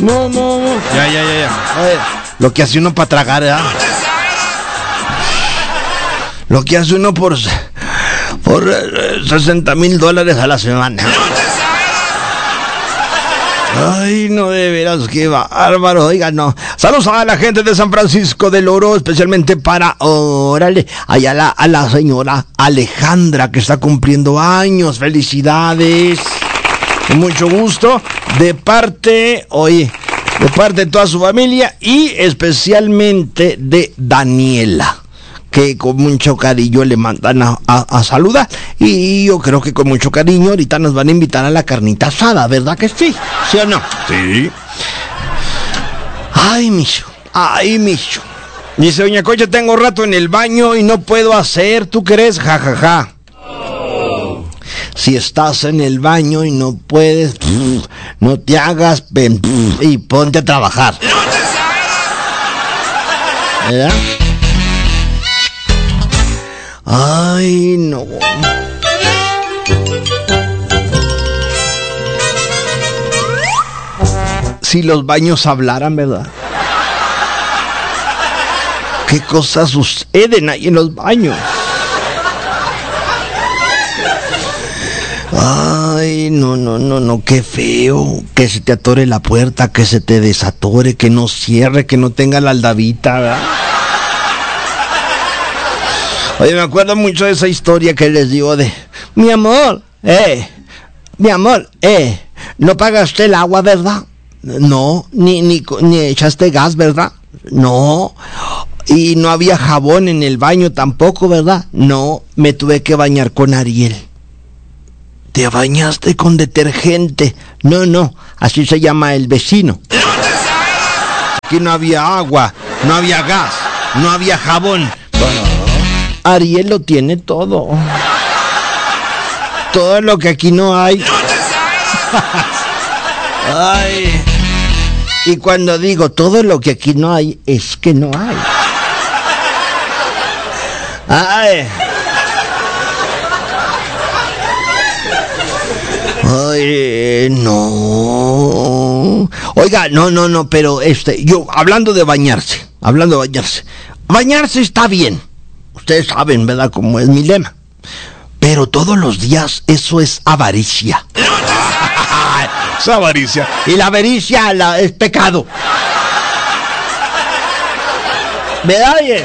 No. Ya. Oye, lo que hace uno para tragar, ¿verdad? Lo que hace uno por $60,000 a la semana. Ay, no, de veras, qué bárbaro. Oiga, no. Saludos a la gente de San Francisco del Oro, especialmente para, órale, allá a la señora Alejandra, que está cumpliendo años. Felicidades. Con mucho gusto. De parte de toda su familia y especialmente de Daniela, que con mucho cariño le mandan a saludar. Y yo creo que con mucho cariño ahorita nos van a invitar a la carnita asada, ¿verdad que sí? ¿Sí o no? Sí. Ay, micho. Dice doña Concha, tengo rato en el baño y no puedo hacer. ¿Tú crees? Ja. Si estás en el baño y no puedes, no te hagas, ven y ponte a trabajar. ¿Verdad? Ay, no. Si los baños hablaran, ¿verdad? ¿Qué cosas suceden ahí en los baños? Ay, no, qué feo. Que se te atore la puerta, que se te desatore, que no cierre, que no tenga la aldabita, ¿verdad? Oye, me acuerdo mucho de esa historia que les digo de... Mi amor, no pagaste el agua, ¿verdad? No, ni echaste gas, ¿verdad? No. Y no había jabón en el baño tampoco, ¿verdad? No, me tuve que bañar con Ariel. ¿Te bañaste con detergente? No, así se llama el vecino. Aquí no había agua, no había gas, no había jabón. Bueno, Ariel lo tiene todo. Todo lo que aquí no hay. Ay. Y cuando digo todo lo que aquí no hay, es que no hay. Ay. Ay, no. Oiga, no, pero yo, hablando de bañarse. Bañarse está bien. Ustedes saben, ¿verdad?, cómo es mi lema. Pero todos los días, eso es avaricia. Es avaricia. Y la avaricia es pecado. ¿Verdad, oye?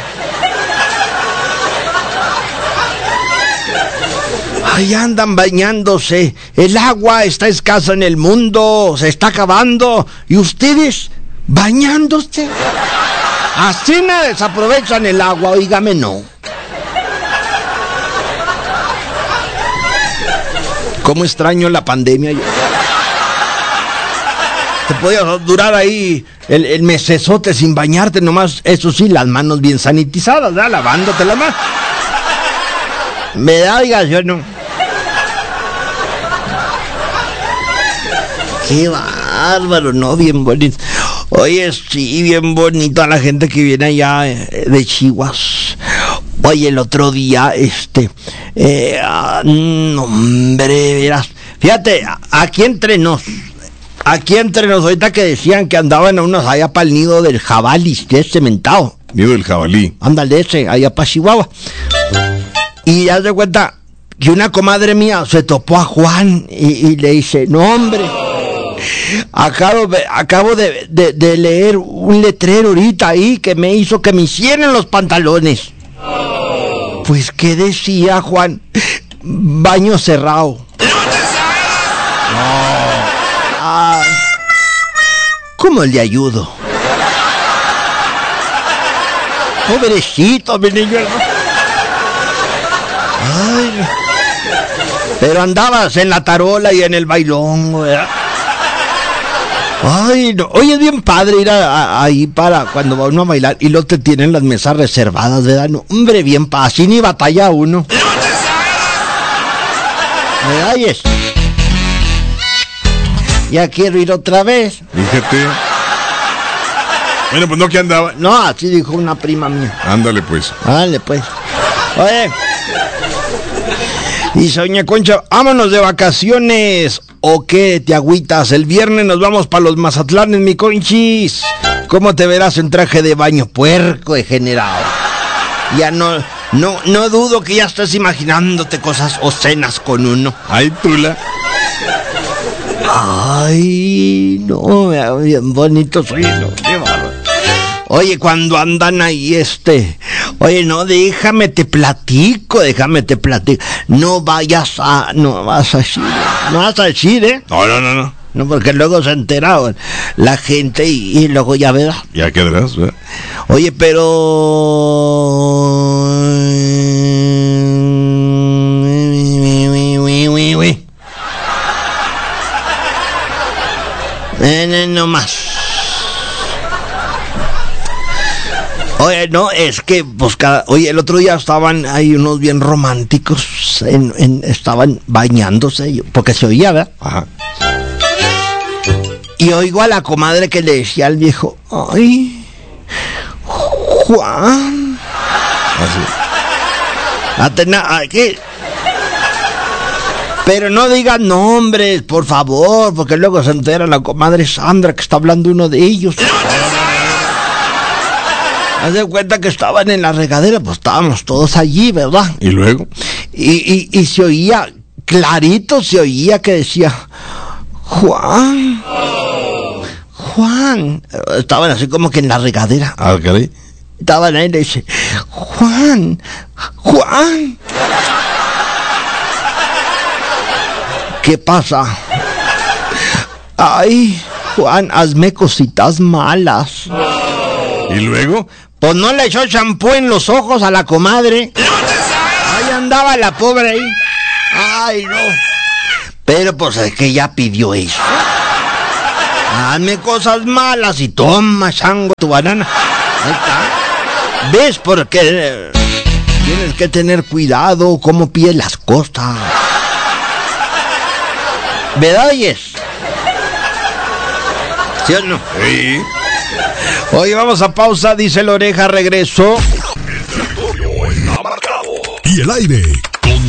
Ahí andan bañándose. El agua está escasa en el mundo, se está acabando. ¿Y ustedes bañándose? Así no desaprovechan el agua, oígame, no. ¿Cómo extraño la pandemia yo? Te podías durar ahí el mesesote sin bañarte, nomás, eso sí, las manos bien sanitizadas, ¿verdad? Lavándote las manos. Me da, diga, yo no. Qué bárbaro, ¿no? Bien bonito. Oye, sí, bien bonito a la gente que viene allá de Chihuahua. Oye, el otro día, hombre, verás. Fíjate, aquí entre nos, ahorita que decían que andaban unos allá para el nido del jabalí, que es cementado. Nido del jabalí. Ándale, ese, allá para Chihuahua. Y haz de cuenta que una comadre mía se topó a Juan y le dice, no, hombre, acabo de leer un letrero ahorita ahí que me hizo que me hicieran los pantalones. Pues, ¿qué decía, Juan? Baño cerrado. No. ¿Cómo le ayudo? Pobrecito, mi niño. Ay, pero andabas en la tarola y en el bailón, ¿verdad? Ay, no. Oye, es bien padre ir ahí para cuando va uno a bailar y luego te tienen las mesas reservadas, ¿verdad? No, hombre, bien padre, así ni batalla uno. ¿Me oyes? Ya quiero ir otra vez. Fíjate. Bueno, pues no, que andaba. No, así dijo una prima mía. Ándale, pues. Ándale, pues. Oye, Dice doña Concha, vámonos de vacaciones. ¿O qué? ¿Te agüitas? El viernes nos vamos para los Mazatlanes, mi Conchis. ¿Cómo te verás en traje de baño? Puerco degenerado. Ya no dudo que ya estés imaginándote cosas obscenas con uno. Ay, Tula. Ay, no, bien bonito soy, no, qué bárbaro. Oye, cuando andan ahí oye, no, déjame te platico. No vas a decir, ¿eh? No. No, porque luego se entera la gente y luego ya verás. Ya quedarás, ¿verdad? Oye, pero... No más. Oye, no, es que pues oye, el otro día estaban ahí unos bien románticos, estaban bañándose, porque se oía, ¿verdad? Ajá. Y oigo a la comadre que le decía al viejo, ay, Juan. Así. ¿Qué? Pero no digan nombres, por favor, porque luego se entera la comadre Sandra que está hablando uno de ellos. Haz de cuenta que estaban en la regadera, pues estábamos todos allí, ¿verdad? ¿Y luego? Y se oía, clarito se oía que decía, Juan. Estaban así como que en la regadera. Ah, caray. Estaban ahí y le dice, Juan. ¿Qué pasa? Ay, Juan, hazme cositas malas. ¿Y luego? Pues no le echó champú en los ojos a la comadre. Ahí andaba la pobre ahí. Ay, no. Pero pues es que ella pidió eso. Hazme cosas malas y toma, chango, tu banana. Ahí está. ¿Ves? Porque tienes que tener cuidado cómo pides las cosas. ¿Verdad, oyes? ¿Sí o no? Sí. Hoy vamos a pausa, dice la oreja, regreso. El territorio está marcado. Y el aire